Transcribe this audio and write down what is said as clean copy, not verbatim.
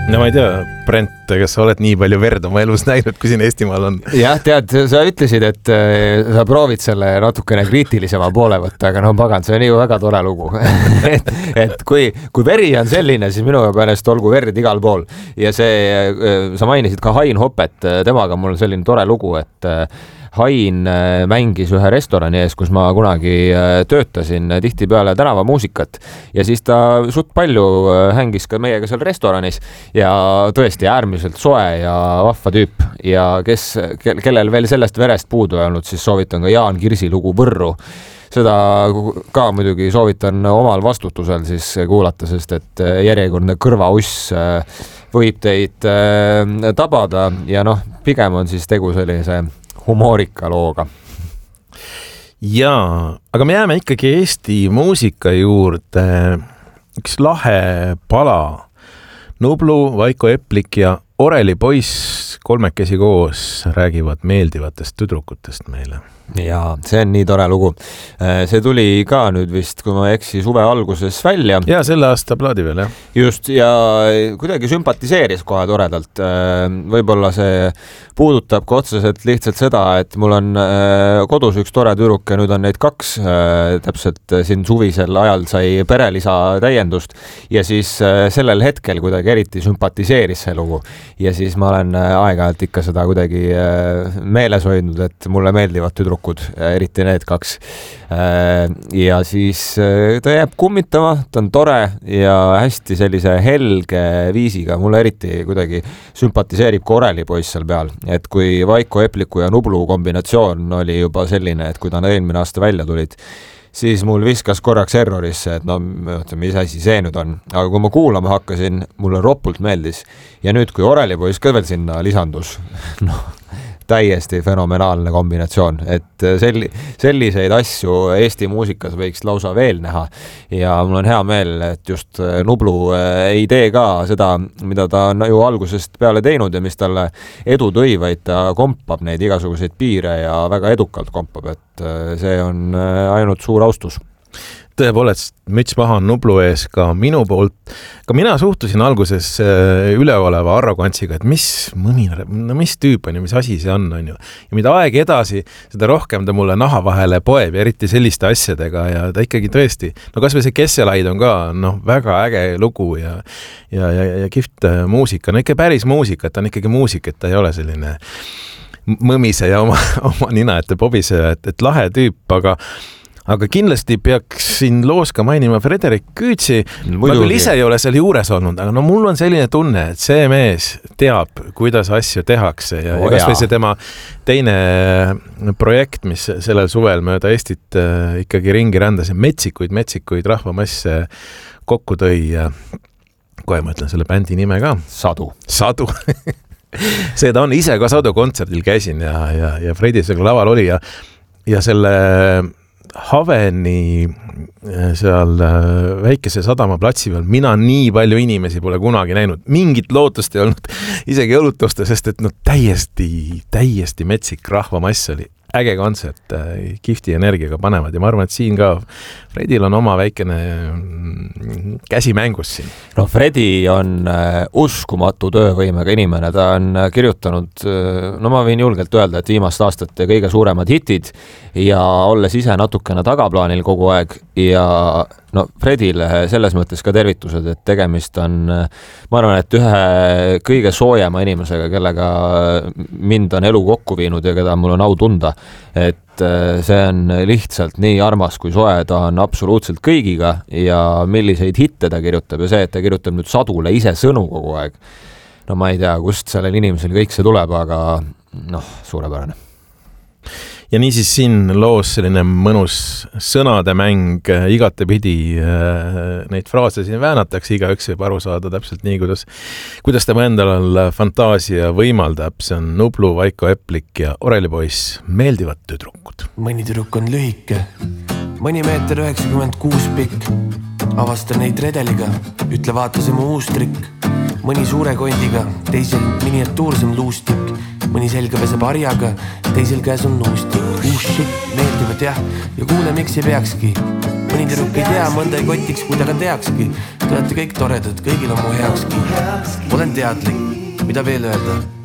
No ma ei tea, Brent, kas sa oled nii palju verd oma elus näinud, kui siin Eestimaal on? Jah, tead, sa ütlesid, et sa proovid selle natukene kriitilisema poole võtta, aga no pagan, see on ju väga tore lugu. et kui veri on selline, siis minu pärast olgu verd igal pool. Ja see, sa mainisid ka Hein Hopet, temaga mul on selline tore lugu, et Hein mängis ühe restorani ees, kus ma kunagi töötasin tihti peale tänavamuusikat ja siis ta suht palju hängis ka meiega seal restoranis ja tõesti äärmiselt soe ja vahva tüüp ja kellel veel sellest verest puudu ei olnud, siis soovitan ka Jaan Kirsi lugu Võrru. Seda ka muidugi soovitan omal vastutusel siis kuulata, sest et järjekordne kõrvauss võib teid tabada ja pigem on siis tegu sellise humoorika looga. Jaa, aga me jääme ikkagi Eesti muusika juurde. Üks lahe pala. Nublu, Vaiko Eplik ja Oreli poiss kolmekesi koos räägivad meeldivatest tüdrukutest meile. Jaa, see on nii tore lugu. See tuli ka nüüd vist, kui ma eksi, suve alguses välja. Jaa, selle aasta plaadi veel, jah. Just, ja kuidagi sümpatiseeris kohe toredalt. Võib-olla see puudutab ka otseselt lihtsalt seda, et mul on kodus üks tore tüdruk ja nüüd on neid kaks. Täpselt siin suvisel ajal sai perelisa täiendust ja siis sellel hetkel kuidagi eriti sümpatiseeris see lugu. Ja siis ma olen aeg-ajalt ikka seda kuidagi meeles hoidnud, et mulle meeldivad tüdrukud, eriti need kaks. Ja siis ta jääb kummitama, ta on tore ja hästi sellise helge viisiga. Mulle eriti kuidagi sümpatiseerib ka Oreli poiss seal peal. Et kui Vaiko Epliku ja Nublu kombinatsioon oli juba selline, et kui ta eelmine aasta välja tulid, siis mul viskas korraks errorisse, et mis asi see nüüd on. Aga kui ma kuulama hakkasin, mulle ropult meeldis. Ja nüüd, kui Oreli poiss ka veel sinna lisandus, täiesti fenomenaalne kombinatsioon, et selliseid asju Eesti muusikas võiks lausa veel näha ja mul on hea meel, et just Nublu ei tee ka seda, mida ta on ju algusest peale teinud ja mis talle edu tõi, vaid ta kompab neid igasuguseid piire ja väga edukalt kompab, et see on ainult suur austus. Tõepoolest, müts maha Nublu ees ka minu poolt. Ka mina suhtusin alguses üleoleva arrogantsiga, et mis tüüp on ja mis asi see on ju. Ja mida aeg edasi, seda rohkem ta mulle naha vahele poeb, eriti selliste asjadega ja ta ikkagi tõesti, kas või see Kesselaid on ka väga äge lugu ja kihvt muusika. Ikka päris muusika, ta on ikkagi muusik, et ta ei ole selline mõmise ja oma nina ette pobise, et lahe tüüp, aga kindlasti peaks siin loos ka mainima Frederik Küütsi. Ma küll ise ei ole seal juures olnud, aga mul on selline tunne, et see mees teab, kuidas asju tehakse ja kas või see tema teine projekt, mis sellel suvel mööda Eestit ikkagi ringi rändas ja metsikuid rahvamasse kokku tõi ja kohe ma ütlen selle bändi nime ka. Sadu. Seda on ise ka Sadu kontserdil käisin ja Fredi seal laval oli ja selle Haveni seal väikese sadama platsi peal mina nii palju inimesi pole kunagi näinud. Mingit lootust ei olnud isegi õlutuste, sest et täiesti metsik rahvamass oli. Äge kontsert, kihvti energiaga panevad ja ma arvan, et siin ka Fredil on oma väikene käsi mängus siin. Fredi on uskumatu töövõimega inimene, ta on kirjutanud, ma võin julgelt öelda, et viimast aastate kõige suuremad hitid ja olles ise natukene tagaplaanil kogu aeg ja Fredile selles mõttes ka tervitused, et tegemist on, ma arvan, et ühe kõige soojema inimesega, kellega mind on elu kokku viinud ja keda mul on au tunda, et see on lihtsalt nii armas kui soe, ta on absoluutselt kõigiga ja milliseid hitte ta kirjutab ja see, et ta kirjutab nüüd Sadule ise sõnu kogu aeg. Ma ei tea, kust sellel inimesel kõik see tuleb, aga suurepärane. Ja niisiis siin loos selline mõnus sõnade mäng igatepidi neid fraase siin väänatakse, igaüks võib aru saada täpselt nii, kuidas tema endal fantaasia võimaldab. See on Nublu, Vaiko Eplik ja Oreli poiss, meeldivad tüdrukud. Mõni tüdruk on lühike, mõni meeter 96 pikk. Avasta neid redeliga, ütle vaata see mu uus trikk. Mõni suure kondiga, teisel miniatuursem luustik. Mõni selga peseb harjaga, teisel käes on nuustik. Shit, meeldivad jah, ja kuule, miks ei peakski. Mõni tüdruk ei tea, mõnda ei kotiks, kui ta ka teakski. Te olete kõik toredad, kõigil on mu heakski. Olen teadlik, mida veel öelda?